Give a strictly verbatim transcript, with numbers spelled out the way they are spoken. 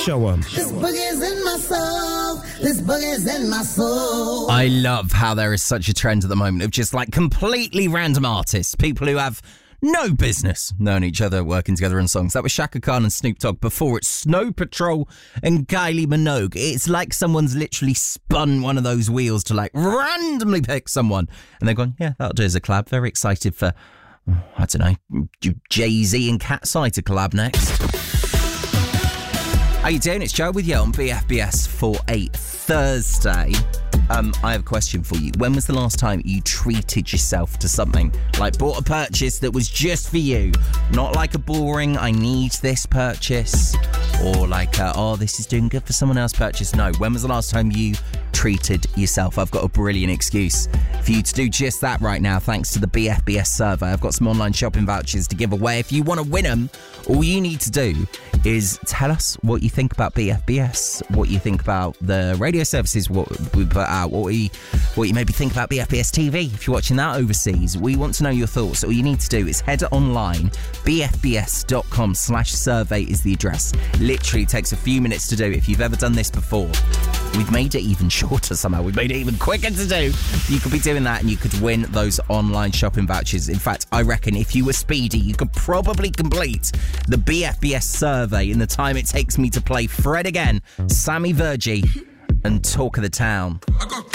Show 'em. This boogie's in my soul. This boogie's in my soul. I love how there is such a trend at the moment of just like completely random artists, people who have no business knowing each other, working together on songs. That was Shaka Khan and Snoop Dogg. Before it, Snow Patrol and Kylie Minogue. It's like someone's literally spun one of those wheels to like randomly pick someone. And they're going, yeah, that'll do as a collab. Very excited for, I don't know, Jay-Z and Cat's Eye to collab next. How you doing? It's Joe with you on B F B S for a Thursday. Um, I have a question for you. When was the last time you treated yourself to something? Like bought a purchase that was just for you? Not like a boring, I need this purchase. Or like, a, oh, this is doing good for someone else purchase. No, when was the last time you treated yourself? I've got a brilliant excuse for you to do just that right now, thanks to the B F B S survey. I've got some online shopping vouchers to give away. If you want to win them, all you need to do is tell us what you think about B F B S, what you think about the radio services, what we put out, what, we, what you maybe think about B F B S T V if you're watching that overseas. We want to know your thoughts. All you need to do is head online, b f b s dot com slash survey is the address. Literally takes a few minutes to do. If you've ever done this before, we've made it even shorter somehow. We've made it even quicker to do. You could be doing that and you could win those online shopping vouchers. In fact, I reckon if you were speedy, you could probably complete the B F B S survey in the time it takes me to play Fred again, Sammy Virgie, and Talk of the Town. I got